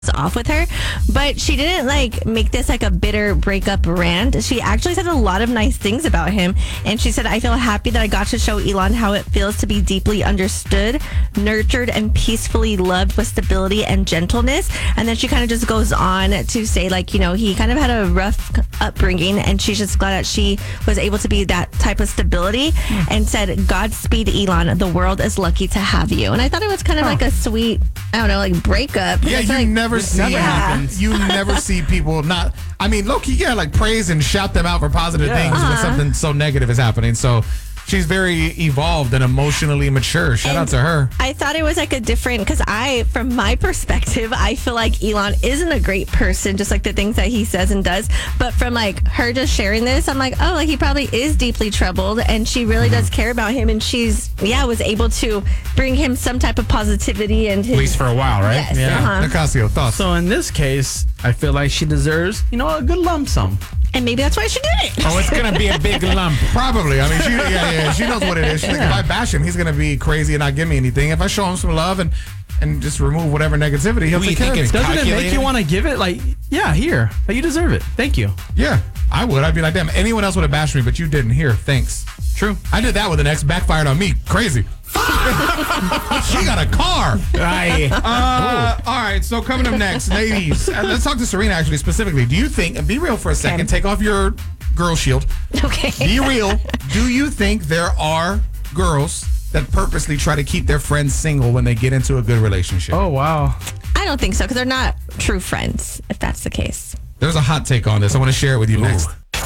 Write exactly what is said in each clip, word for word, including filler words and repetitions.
off with her, but she didn't like make this like a bitter breakup rant. She actually said a lot of nice things about him, and she said, I feel happy that I got to show Elon how it feels to be deeply understood, nurtured, and peacefully loved with stability and gentleness. And then she kind of just goes on to say, like, you know, he kind of had a rough upbringing, and she's just glad that she was able to be that type of stability, and said, Godspeed, Elon, the world is lucky to have you. And I thought it was kind of oh. like a sweet, I don't know, like breakup. Yeah, it's you like, never see never happens. You never see people not. I mean, low key, yeah, like praise and shout them out for positive Yeah. things Uh-huh. when something so negative is happening. So she's very evolved and emotionally mature. Shout And out to her. I thought it was like a different, because I, from my perspective, I feel like Elon isn't a great person, just like the things that he says and does. But from like her just sharing this, I'm like, oh, like he probably is deeply troubled, and she really Mm-hmm. does care about him, and she's yeah was able to bring him some type of positivity and his, At least for a while, right? Yes, yeah. uh-huh. Nicasio, thoughts? So in this case, I feel like she deserves, you know, a good lump sum. and maybe that's why she did it. Oh, it's gonna be a big lump. Probably. I mean, she, yeah, yeah, she knows what it is. She's like, if I bash him, he's going to be crazy and not give me anything. If I show him some love and and just remove whatever negativity, he'll Who you take care of think me. is Doesn't it make calculated? you want to give it like, yeah, here, like, you deserve it. Thank you. Yeah, I would. I'd be like, damn, anyone else would have bashed me, but you didn't. Here, thanks. True. I did that with an ex, backfired on me. Crazy. She got a car. Right. Uh, all right, so coming up next, ladies, uh, let's talk to Serena actually specifically. Do you think, and be real for a second, Okay. take off your girl shield. Okay. Be real. Do you think there are girls that purposely try to keep their friends single when they get into a good relationship? Oh, wow. I don't think so, because they're not true friends, if that's the case. There's a hot take on this. I want to share it with you next.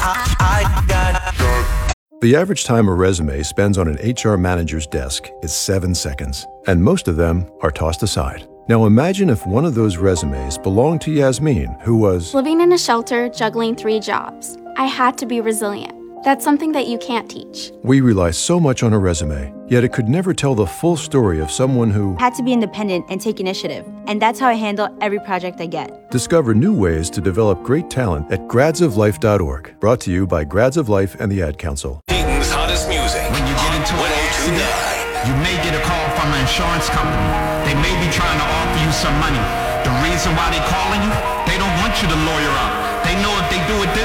The average time a resume spends on an H R manager's desk is seven seconds, and most of them are tossed aside. Now imagine if one of those resumes belonged to Yasmin, who was Living in a shelter, juggling three jobs. I had to be resilient. That's something that you can't teach. We rely so much on a resume, yet it could never tell the full story of someone who Had to be independent and take initiative. And that's how I handle every project I get. discover new ways to develop great talent at grads of life dot org. Brought to you by Grads of Life and the Ad Council. Dayton's hottest music. When you get into an accident, you may get a call from an insurance company. They may be trying to offer you some money. The reason why they calling you, they don't want you to lawyer up. They know if they do it this